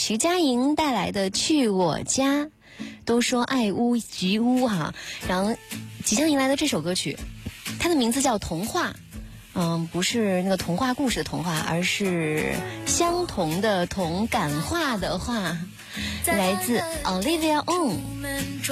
徐佳莹带来的《去我家》。都说爱屋及乌哈，然后即将迎来的这首歌曲，它的名字叫《童话》，不是那个童话故事的童话，而是相同的同，感化的化，来自 Olivia On。